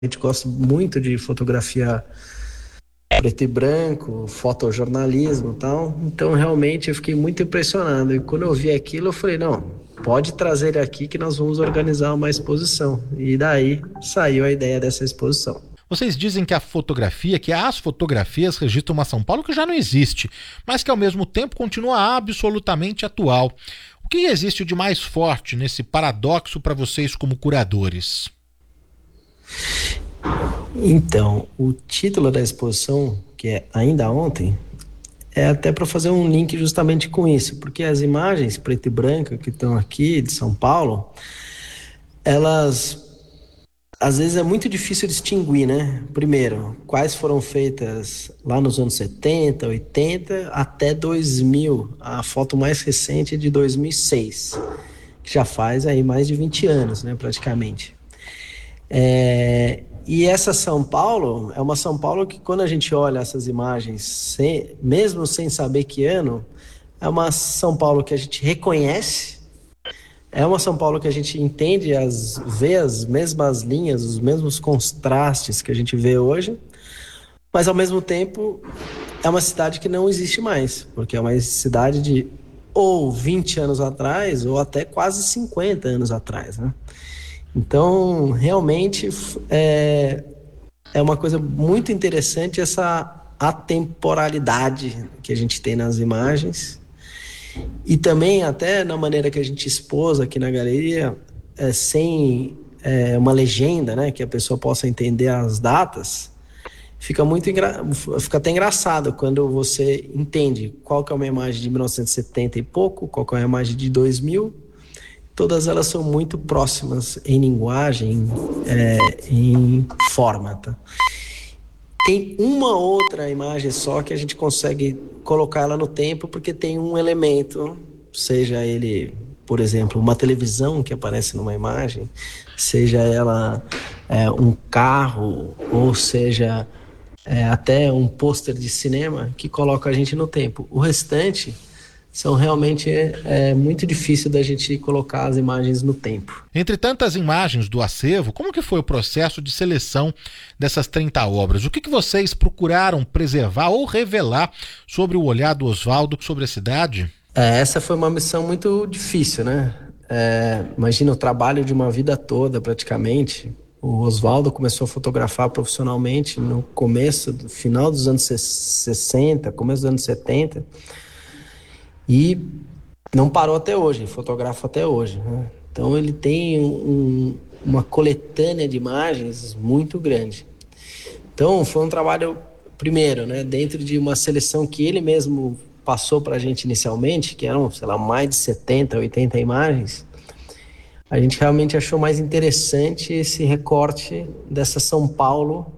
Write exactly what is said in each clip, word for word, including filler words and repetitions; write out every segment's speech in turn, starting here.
A gente gosta muito de fotografia preto e branco, fotojornalismo e tal. Então, realmente, eu fiquei muito impressionado. E quando eu vi aquilo, eu falei, não, pode trazer ele aqui que nós vamos organizar uma exposição. E daí saiu a ideia dessa exposição. Vocês dizem que a fotografia, que as fotografias registram uma São Paulo que já não existe, mas que ao mesmo tempo continua absolutamente atual. O que existe de mais forte nesse paradoxo para vocês como curadores? Então, o título da exposição, que é Ainda Ontem, é até para fazer um link justamente com isso, porque as imagens preto e branco que estão aqui de São Paulo, elas às vezes é muito difícil distinguir, né? Primeiro, quais foram feitas lá nos anos setenta, oitenta até dois mil. A foto mais recente é de dois mil e seis, que já faz aí mais de vinte anos, né, praticamente. É, e essa São Paulo é uma São Paulo que, quando a gente olha essas imagens, sem, mesmo sem saber que ano, é uma São Paulo que a gente reconhece, é uma São Paulo que a gente entende, as, vê as mesmas linhas, os mesmos contrastes que a gente vê hoje, mas ao mesmo tempo é uma cidade que não existe mais, porque é uma cidade de ou vinte anos atrás ou até quase cinquenta anos atrás, né? Então, realmente, é, é uma coisa muito interessante essa atemporalidade que a gente tem nas imagens. E também, até na maneira que a gente expôs aqui na galeria, é, sem é, uma legenda, né, que a pessoa possa entender as datas, fica, muito engra... fica até engraçado quando você entende qual que é uma imagem de mil novecentos e setenta e pouco, qual que é uma imagem de dois mil. Todas elas são muito próximas em linguagem, é, em forma, tá? Tem uma outra imagem só que a gente consegue colocar ela no tempo, porque tem um elemento, seja ele, por exemplo, uma televisão que aparece numa imagem, seja ela é, um carro, ou seja é, até um pôster de cinema, que coloca a gente no tempo. O restante são realmente é, muito difícil da gente colocar as imagens no tempo. Entre tantas imagens do acervo, como que foi o processo de seleção dessas trinta obras? O que, que vocês procuraram preservar ou revelar sobre o olhar do Oswaldo sobre a cidade? É, essa foi uma missão muito difícil, né? É, imagina o trabalho de uma vida toda, praticamente. O Oswaldo começou a fotografar profissionalmente no começo, no final dos anos sessenta, começo dos anos setenta. E não parou até hoje, fotografa até hoje, né? Então ele tem um, uma coletânea de imagens muito grande. Então foi um trabalho, primeiro, né, dentro de uma seleção que ele mesmo passou para a gente inicialmente, que eram, sei lá, mais de setenta, oitenta imagens. A gente realmente achou mais interessante esse recorte dessa São Paulo,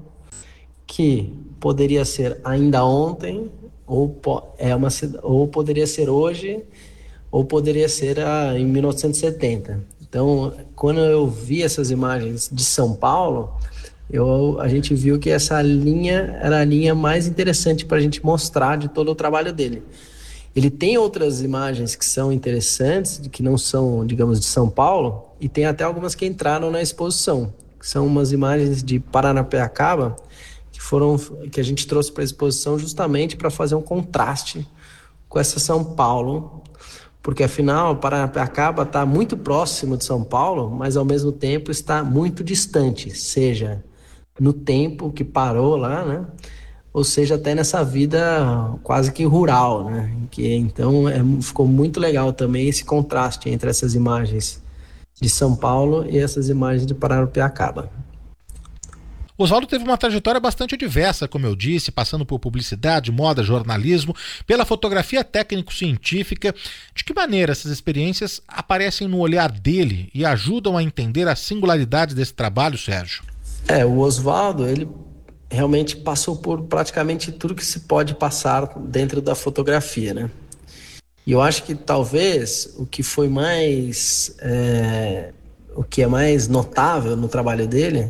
que poderia ser ainda ontem, ou, é uma, ou poderia ser hoje, ou poderia ser ah, em mil novecentos e setenta. Então, quando eu vi essas imagens de São Paulo, eu, a gente viu que essa linha era a linha mais interessante para a gente mostrar de todo o trabalho dele. Ele tem outras imagens que são interessantes, que não são, digamos, de São Paulo, e tem até algumas que entraram na exposição, que são umas imagens de Paranapiacaba, que foram que a gente trouxe para a exposição justamente para fazer um contraste com essa São Paulo, porque afinal Paranapiacaba está muito próximo de São Paulo, mas ao mesmo tempo está muito distante, seja no tempo que parou lá, né? Ou seja, até nessa vida quase que rural, né? Que então é, ficou muito legal também esse contraste entre essas imagens de São Paulo e essas imagens de Paranapiacaba. Oswaldo teve uma trajetória bastante diversa, como eu disse, passando por publicidade, moda, jornalismo, pela fotografia técnico-científica. De que maneira essas experiências aparecem no olhar dele e ajudam a entender a singularidade desse trabalho, Sérgio? É, o Oswaldo, ele realmente passou por praticamente tudo que se pode passar dentro da fotografia, né? E eu acho que talvez o que foi mais... É, o que é mais notável no trabalho dele...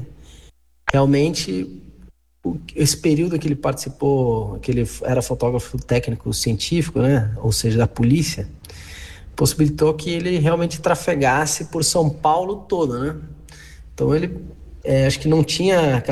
Realmente, esse período que ele participou, que ele era fotógrafo técnico científico, né, ou seja, da polícia, possibilitou que ele realmente trafegasse por São Paulo toda, né? Então ele É, acho que não tinha